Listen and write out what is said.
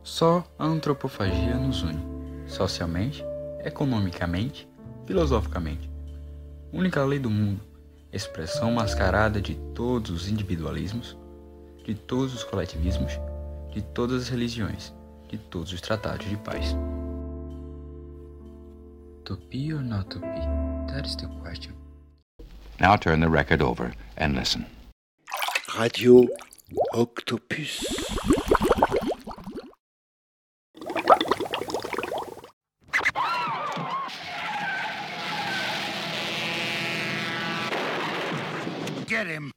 Só a antropofagia nos une, socialmente, economicamente, filosoficamente. Única lei do mundo, expressão mascarada de todos os individualismos, de todos os coletivismos, de todas as religiões, de todos os tratados de paz. To be or not to be? That is the question. Now turn the record over and listen. Radio Octopus. Get him!